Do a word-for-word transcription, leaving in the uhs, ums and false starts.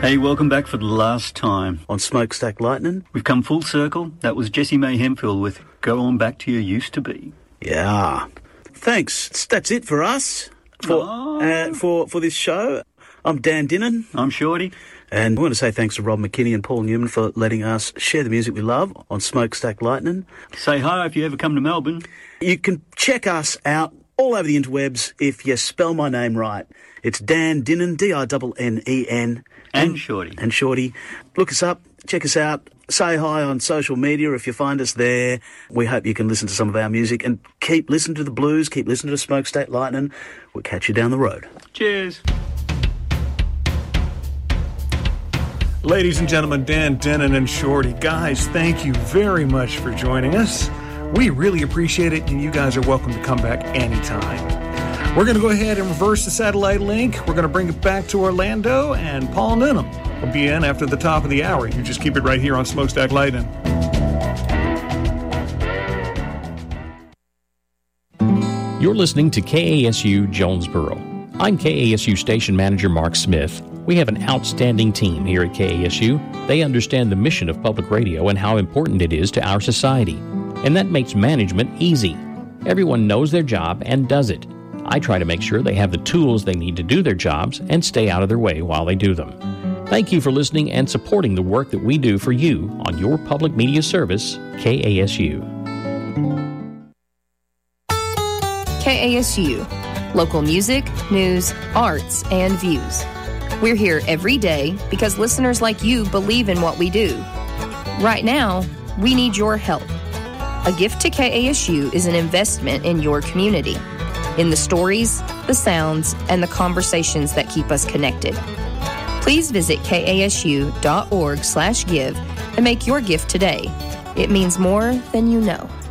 Hey, welcome back for the last time on Smokestack Lightning. We've come full circle. That was Jessie May Hemphill with Go On Back to Your Used to Be. Yeah. Thanks. That's it for us for oh. uh, for for this show. I'm Dan Dinnan. I'm Shorty. And we want to say thanks to Rob McKinney and Paul Newman for letting us share the music we love on Smokestack Lightning. Say hi if you ever come to Melbourne. You can check us out all over the interwebs if you spell my name right. It's Dan Dinnan, D I N N E N. And Shorty. And Shorty. Look us up, check us out, say hi on social media if you find us there. We hope you can listen to some of our music and keep listening to the blues, keep listening to Smokestack Lightning. We'll catch you down the road. Cheers. Ladies and gentlemen, Dan Dinnan and Shorty. Guys, thank you very much for joining us. We really appreciate it, and you guys are welcome to come back anytime. We're going to go ahead and reverse the satellite link. We're going to bring it back to Orlando, and Paul Noonan will be in after the top of the hour. You just keep it right here on Smokestack Lightning. You're listening to K A S U Jonesboro. I'm K A S U Station Manager Mark Smith. We have an outstanding team here at K A S U. They understand the mission of public radio and how important it is to our society. And that makes management easy. Everyone knows their job and does it. I try to make sure they have the tools they need to do their jobs and stay out of their way while they do them. Thank you for listening and supporting the work that we do for you on your public media service, K A S U. K A S U, local music, news, arts, and views. We're here every day because listeners like you believe in what we do. Right now, we need your help. A gift to K A S U is an investment in your community, in the stories, the sounds, and the conversations that keep us connected. Please visit kasu.org slash give and make your gift today. It means more than you know.